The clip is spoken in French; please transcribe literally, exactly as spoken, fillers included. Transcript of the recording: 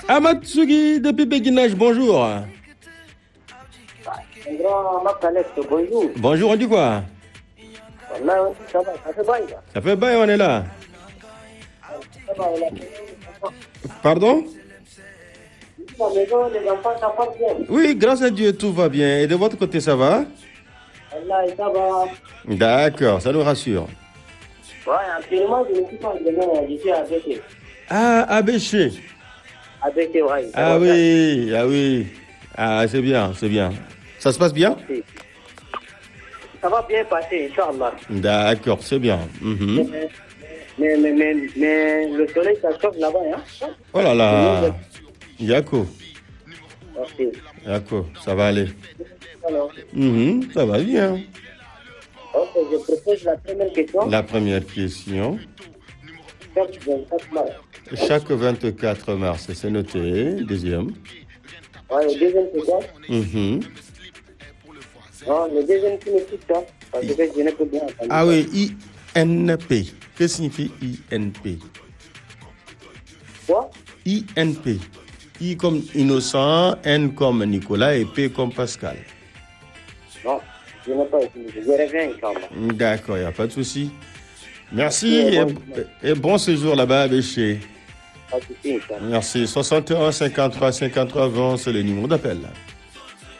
Amatsugi depuis Pékinage, bonjour. Grand Alex, bonjour. Bonjour, on dit quoi? Là, ça va, ça fait bail. Ça fait bail, on est là. Ça va, là. Pardon? La maison, les enfants, ça va bien. Oui, grâce à Dieu, tout va bien. Et de votre côté, ça va? Là, ça va. D'accord, ça nous rassure. Ouais, actuellement, je ne suis pas demain, je suis à B T. Ah, Abéché. À B T, ouais. Ah oui, ah oui. Ah, c'est bien, c'est bien. Ça se passe bien? Ça va bien passer, Inch'Allah. D'accord, c'est bien. Mhm. Mais, mais, mais, mais, le soleil, ça chauffe là-bas, hein? Oh là là. Yako, Ok. Yako, ça va aller. Alors, Mhm, ça va bien. ok, je propose la première question. La première question. Chaque vingt-quatre mars. Chaque vingt-quatre mars, c'est noté. Deuxième. Ouais, le deuxième, c'est quoi? Mhm. Non, le deuxième, c'est le ça. Parce que je n'ai pas bien entendu. Ah oui, I N P. Que signifie I N P? Quoi? I N P. I comme innocent, N comme Nicolas et P comme Pascal. Non, je n'ai pas utilisé. Je reviens, Inch'Allah. D'accord, il n'y a pas de souci. Merci et, et bon séjour là-bas à Béché. Pas de souci, Inch'Allah. Merci. soixante et un cinquante-trois cinquante-trois vingt, c'est le numéro d'appel.